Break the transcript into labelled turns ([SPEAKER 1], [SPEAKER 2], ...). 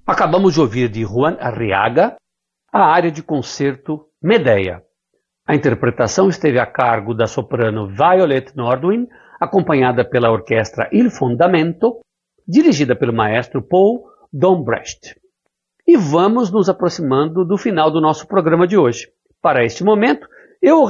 [SPEAKER 1] Acabamos de ouvir de Juan Arriaga a área de concerto Medea. A interpretação esteve a cargo da soprano Violet Nordwin, acompanhada pela orquestra Il Fondamento, dirigida pelo maestro Paul Dombrecht. E vamos nos aproximando do final do nosso programa de hoje. Para este momento, eu